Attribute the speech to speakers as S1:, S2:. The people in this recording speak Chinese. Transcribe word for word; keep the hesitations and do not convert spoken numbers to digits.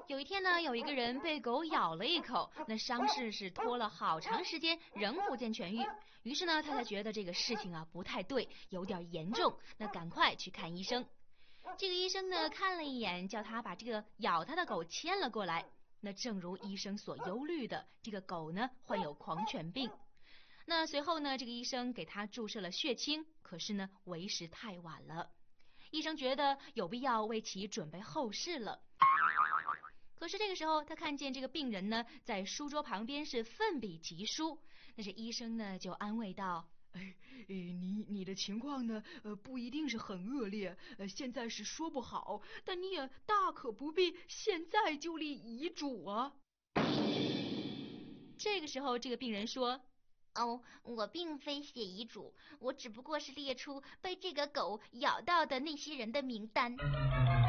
S1: 有一天呢，有一个人被狗咬了一口，那伤势是拖了好长时间，仍不见痊愈。于是呢，他才觉得这个事情啊不太对，有点严重，那赶快去看医生。这个医生呢看了一眼，叫他把这个咬他的狗牵了过来。那正如医生所忧虑的，这个狗呢患有狂犬病。那随后呢，这个医生给他注射了血清，可是呢为时太晚了。医生觉得有必要为其准备后事了。可是这个时候，他看见这个病人呢在书桌旁边是奋笔疾书，那这医生呢就安慰道：
S2: 哎，你你的情况呢，呃，不一定是很恶劣，呃，现在是说不好，但你也大可不必现在就立遗嘱啊。
S1: 这个时候，这个病人说：
S3: 哦，我并非写遗嘱，我只不过是列出被这个狗咬到的那些人的名单。